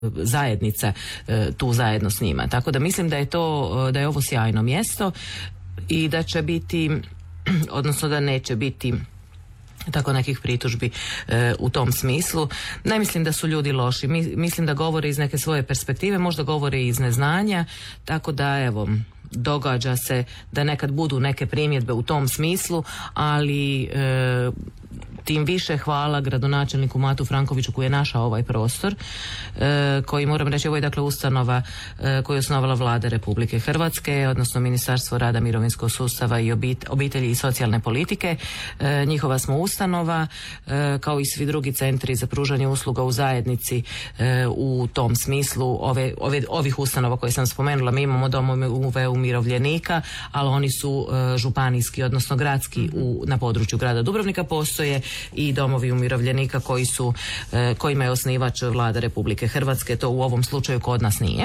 zajednica tu zajedno s njima. Tako da mislim da je ovo sjajno mjesto i da će biti, odnosno da neće biti tako nekih pritužbi u tom smislu. Ne mislim da su ljudi loši, mislim da govore iz neke svoje perspektive, možda govore iz neznanja, tako da evo, događa se da nekad budu neke primjedbe u tom smislu, ali tim više hvala gradonačelniku Matu Frankoviću koji je našao ovaj prostor, koji, moram reći, ovo je dakle ustanova koju je osnovala Vlada Republike Hrvatske, odnosno Ministarstvo rada, mirovinskog sustava i obitelji i socijalne politike. Njihova smo ustanova, kao i svi drugi centri za pružanje usluga u zajednici u tom smislu ovih ustanova koje sam spomenula. Mi imamo domove umirovljenika, ali oni su županijski, odnosno gradski na području grada Dubrovnika. Postoje i domovi umirovljenika kojima je osnivač Vlada Republike Hrvatske, to u ovom slučaju kod nas nije.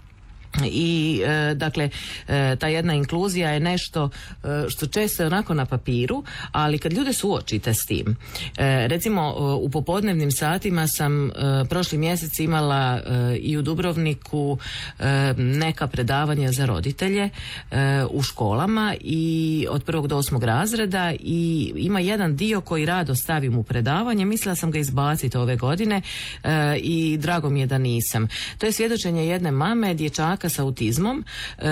I dakle ta jedna inkluzija je nešto što često je onako na papiru, ali kad ljude suočite s tim, recimo u popodnevnim satima sam prošli mjesec imala i u Dubrovniku neka predavanja za roditelje u školama i od 1. do 8. razreda, i ima jedan dio koji rado stavim u predavanje, mislila sam ga izbaciti ove godine i drago mi je da nisam. To je svjedočenje jedne mame dječaka sa autizmom,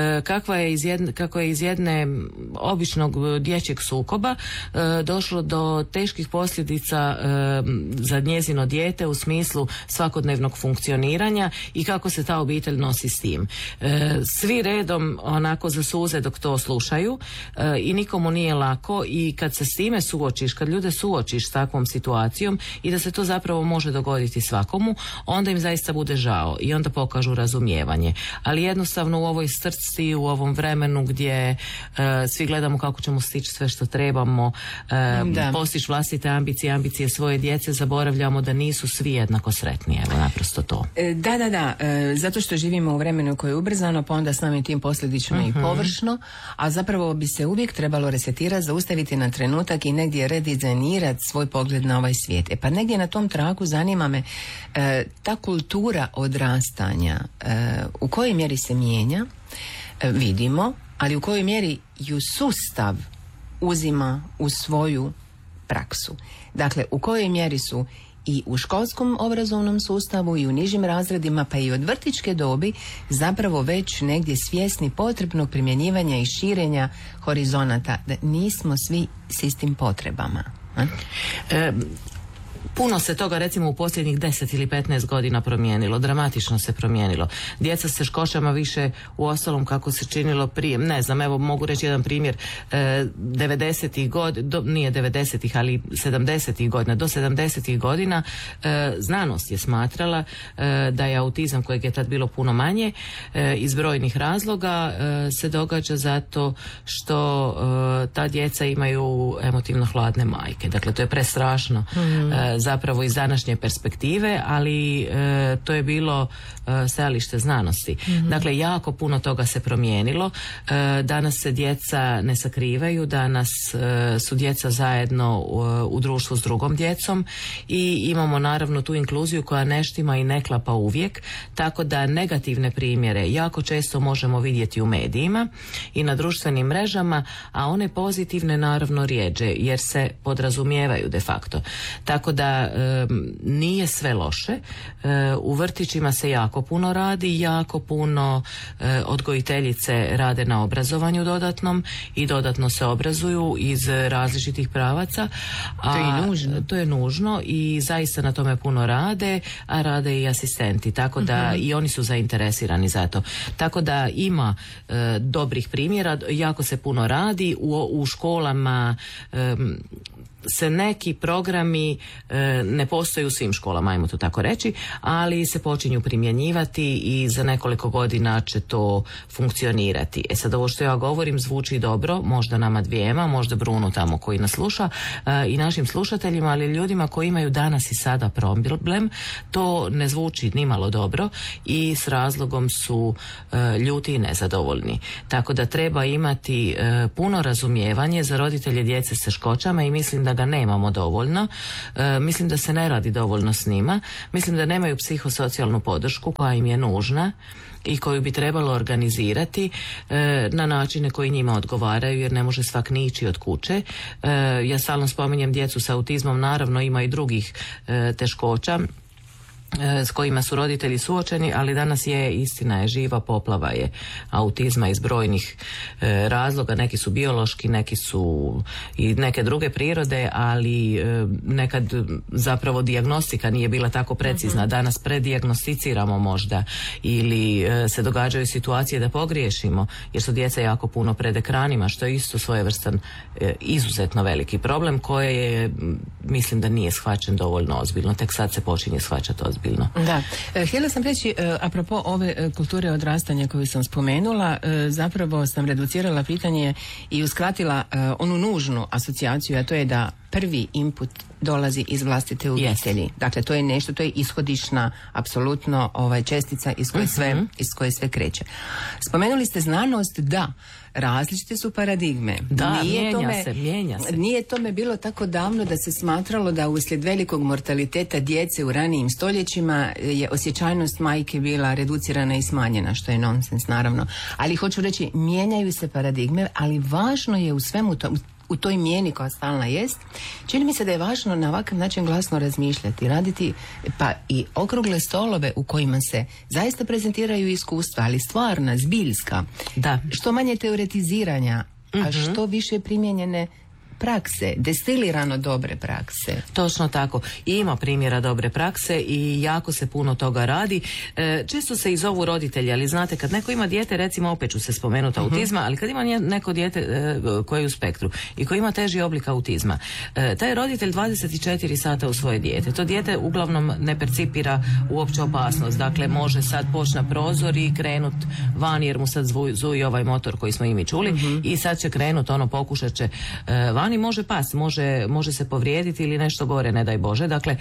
kako je iz jedne običnog dječjeg sukoba došlo do teških posljedica za njezino dijete u smislu svakodnevnog funkcioniranja i kako se ta obitelj nosi s tim. Svi redom onako zasuze dok to slušaju i nikomu nije lako, i kad se s time suočiš, kad ljude suočiš s takvom situacijom i da se to zapravo može dogoditi svakomu, onda im zaista bude žao i onda pokažu razumijevanje. Ali jednostavno u ovoj strci, u ovom vremenu gdje svi gledamo kako ćemo stići sve što trebamo, postići vlastite ambicije svoje djece, zaboravljamo da nisu svi jednako sretni. Evo, naprosto to. Da. Zato što živimo u vremenu koje je ubrzano, pa onda samim tim posljedično i površno, a zapravo bi se uvijek trebalo resetirati, zaustaviti na trenutak i negdje redizajnirati svoj pogled na ovaj svijet. Pa negdje na tom tragu zanima me ta kultura odrastanja, u kojoj mjeri se mijenja, vidimo, ali u kojoj mjeri ju sustav uzima u svoju praksu. Dakle, u kojoj mjeri su i u školskom obrazovnom sustavu i u nižim razredima, pa i od vrtićke dobi, zapravo već negdje svjesni potrebnog primjenjivanja i širenja horizonata, da nismo svi s istim potrebama. Puno se toga recimo u posljednjih 10 ili 15 godina promijenilo, dramatično se promijenilo. Djeca s teškoćama više u ostalom kako se činilo prije, ne znam, evo mogu reći jedan primjer, 90-ih godina, nije 90-ih, ali 70-ih godina, do 70-ih godina znanost je smatrala da je autizam, kojeg je tad bilo puno manje, iz brojnih razloga se događa zato što ta djeca imaju emotivno hladne majke. Dakle, to je prestrašno zapravo iz današnje perspektive, ali to je bilo stajalište znanosti. Dakle, jako puno toga se promijenilo. Danas se djeca ne sakrivaju, danas su djeca zajedno u društvu s drugom djecom i imamo naravno tu inkluziju koja ne štima i ne klapa uvijek, tako da negativne primjere jako često možemo vidjeti u medijima i na društvenim mrežama, a one pozitivne naravno rjeđe, jer se podrazumijevaju de facto. Tako da nije sve loše. U vrtićima se jako puno radi, jako puno odgojiteljice rade na obrazovanju dodatnom i dodatno se obrazuju iz različitih pravaca. To je nužno. To je nužno i zaista na tome puno rade, a rade i asistenti, tako da i oni su zainteresirani za to. Tako da ima dobrih primjera, jako se puno radi u školama. Se neki programi ne postoje u svim školama, ajmo to tako reći, ali se počinju primjenjivati i za nekoliko godina će to funkcionirati. Sad ovo što ja govorim zvuči dobro, možda nama dvijema, možda Brunu tamo koji nas sluša i našim slušateljima, ali ljudima koji imaju danas i sada problem, to ne zvuči nimalo dobro i s razlogom su ljuti i nezadovoljni. Tako da treba imati puno razumijevanje za roditelje djece s teškoćama i mislim da ga nemamo dovoljno, mislim da se ne radi dovoljno s njima, mislim da nemaju psihosocijalnu podršku koja im je nužna i koju bi trebalo organizirati na načine koji njima odgovaraju, jer ne može svak ni ići od kuće. Ja stalno spominjem djecu sa autizmom, naravno ima i drugih teškoća s kojima su roditelji suočeni, ali danas je, istina je živa, poplava je autizma iz brojnih razloga, neki su biološki, neki su i neke druge prirode, ali nekad zapravo dijagnostika nije bila tako precizna. Danas predijagnosticiramo možda ili se događaju situacije da pogriješimo, jer su djeca jako puno pred ekranima, što je isto svojevrstan izuzetno veliki problem koje je, mislim da nije shvaćen dovoljno ozbiljno, tek sad se počinje shvaćati ozbiljno. Da. Htjela sam reći, apropo ove kulture odrastanja koju sam spomenula, zapravo sam reducirala pitanje i uskratila onu nužnu asocijaciju, a to je da prvi input dolazi iz vlastite obitelji. Yes. Dakle, to je nešto, to je ishodišna, apsolutno čestica iz koje sve kreće. Spomenuli ste znanost, da, različite su paradigme. Da, mijenja se. Nije tome bilo tako davno da se smatralo da uslijed velikog mortaliteta djece u ranijim stoljećima je osjećajnost majke bila reducirana i smanjena, što je nonsens, naravno. Ali hoću reći, mijenjaju se paradigme, ali važno je u svemu tom, u toj mijeni koja stalna jest, čini mi se da je važno na ovakav način glasno razmišljati, raditi pa i okrugle stolove u kojima se zaista prezentiraju iskustva, ali stvarna, zbiljska. Da. Što manje teoretiziranja, a što više primijenjene prakse, destilirano dobre prakse. Točno tako. I ima primjera dobre prakse i jako se puno toga radi. Često se i zovu roditelji, ali znate, kad neko ima dijete, recimo opet ću se spomenuti autizma, ali kad ima neko dijete koje je u spektru i koji ima teži oblik autizma, taj roditelj 24 sata u svoje dijete. To dijete uglavnom ne percipira uopće opasnost. Dakle, može sad poći na prozor i krenut van, jer mu sad zuji ovaj motor koji smo i mi čuli, i sad će krenut, pokušat će van i može past, može se povrijediti ili nešto gore, ne daj Bože. Dakle,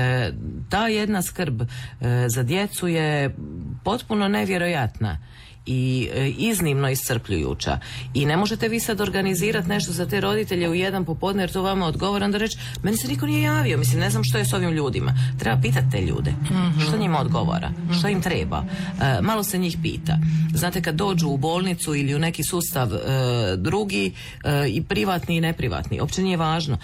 ta jedna skrb za djecu je potpuno nevjerojatna i iznimno iscrpljujuća. I ne možete vi sad organizirati nešto za te roditelje u jedan popodne, jer to vama odgovara, onda reći, meni se niko nije javio, mislim, ne znam što je s ovim ljudima. Treba pitati te ljude, što njima odgovara, što im treba. Malo se njih pita. Znate, kad dođu u bolnicu ili u neki sustav drugi, i privatni i neprivatni, uopće nije važno.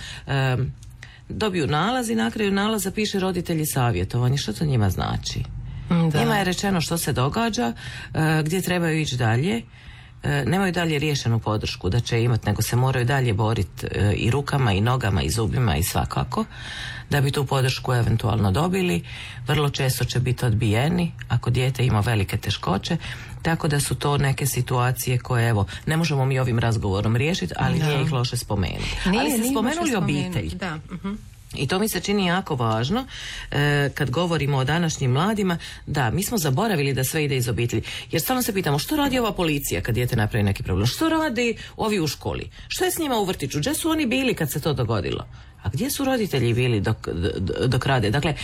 Dobiju nalaz i na kraju nalaza piše roditelji savjetovanje. Što to njima znači? Da. Njima je rečeno što se događa, gdje trebaju ići dalje, nemaju dalje riješenu podršku da će imati, nego se moraju dalje boriti i rukama i nogama i zubima i svakako da bi tu podršku eventualno dobili. Vrlo često će biti odbijeni ako dijete ima velike teškoće, tako da su to neke situacije koje, evo, ne možemo mi ovim razgovorom riješiti, ali nije ih loše spomenuti. Ali ste spomenuli obitelj. Da. I to mi se čini jako važno kad govorimo o današnjim mladima. Da, mi smo zaboravili da sve ide iz obitelji. Jer stalno se pitamo što radi ova policija kad dijete napravi neki problem? Što radi ovi u školi? Što je s njima u vrtiću? Gdje su oni bili kad se to dogodilo? A gdje su roditelji bili dok rade? Dakle,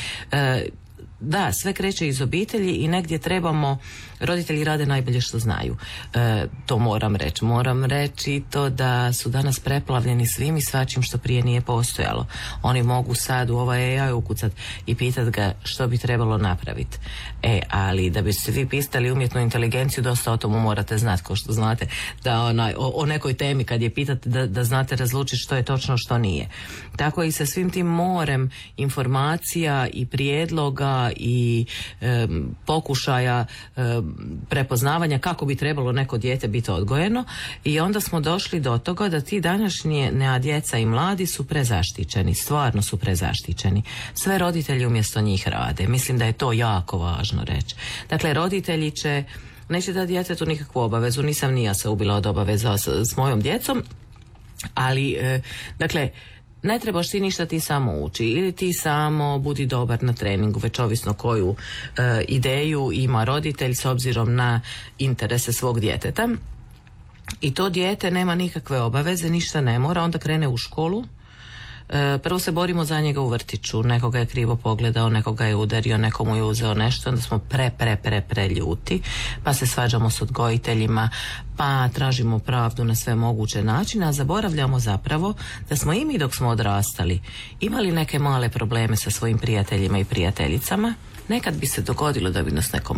da, sve kreće iz obitelji i negdje trebamo, roditelji rade najbolje što znaju. To moram reći. Moram reći to da su danas preplavljeni svim i svačim što prije nije postojalo. Oni mogu sad u ovaj AI ukucat i pitat ga što bi trebalo napraviti. Ali da bi se vi pistali umjetnu inteligenciju, dosta o tomu morate znati, kao što znate da o nekoj temi kad je pitate da znate razlučiti što je točno, što nije. Tako i sa svim tim morem informacija i prijedloga i pokušaja prepoznavanja kako bi trebalo neko dijete biti odgojeno, i onda smo došli do toga da ti današnji djeca i mladi su prezaštićeni, stvarno su prezaštićeni. Sve roditelji umjesto njih rade. Mislim da je to jako važno reći. Dakle, roditelji neće dati djetetu nikakvu obavezu, nisam ni ja se ubila od obaveza s mojom djecom, ali dakle, ne trebaš ti ništa, ti samo uči ili ti samo budi dobar na treningu, već ovisno koju ideju ima roditelj s obzirom na interese svog djeteta. I to dijete nema nikakve obaveze, ništa ne mora, onda krene u školu, Prvo se borimo za njega u vrtiću, nekoga je krivo pogledao, nekoga je udario, nekomu je uzeo nešto, onda smo pre ljuti, pa se svađamo s odgojiteljima, pa tražimo pravdu na sve moguće načine, a zaboravljamo zapravo da smo i mi dok smo odrastali imali neke male probleme sa svojim prijateljima i prijateljicama. Nekad bi se dogodilo da bi nas neko